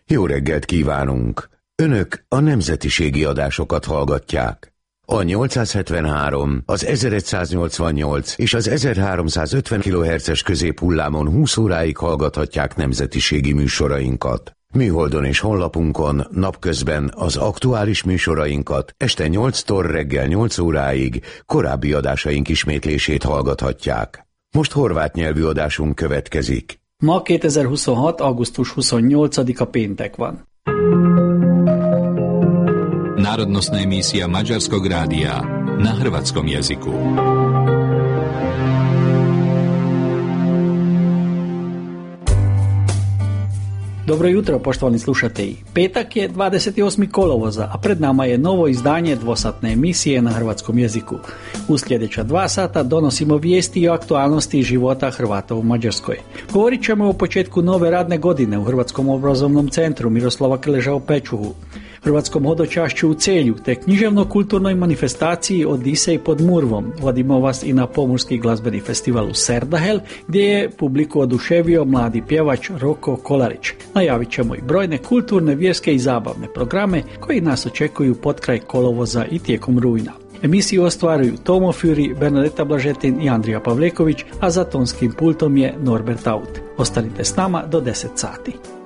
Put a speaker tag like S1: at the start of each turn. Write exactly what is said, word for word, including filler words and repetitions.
S1: Jó reggelt kívánunk! Önök a nemzetiségi adásokat hallgatják. A nyolcszázhetvenhárom, az ezeregyszáznyolcvannyolc és az ezerháromszázötven kilohertzes középhullámon húsz óráig hallgathatják nemzetiségi műsorainkat. Műholdon és honlapunkon napközben az aktuális műsorainkat, este nyolctól reggel nyolc óráig korábbi adásaink ismétlését hallgathatják. Most horvát nyelvű adásunk következik.
S2: Ma kétezer-huszonhat. augusztus huszonnyolcadika péntek van.
S3: Národnostná emisija Mađarskog radija na hrvatskom jeziku.
S2: Dobro jutro, poštovani slušatelji. Petak je dvadeset osmi kolovoza, a pred nama je novo izdanje dvosatne emisije na hrvatskom jeziku. U sljedeća dva sata donosimo vijesti i aktualnosti života Hrvata u Mađarskoj. Govorit ćemo o početku nove radne godine u Hrvatskom obrazovnom centru Miroslava Krleža u Pečuhu, hrvatskom hodočašću u Celju, te književno-kulturnoj manifestaciji Odisej pod Murvom. Vodimo vas i na pomorski glazbeni festival u Serdahel, gdje je publiku oduševio mladi pjevač Roko Kolarić. Najavit ćemo i brojne kulturne, vjerske i zabavne programe koji nas očekuju potkraj kolovoza i tijekom rujna. Emisiju ostvaruju Tomo Fury, Bernadeta Blažetin i Andrija Pavleković, a za tonskim pultom je Norbert Aut. Ostanite s nama do deset sati.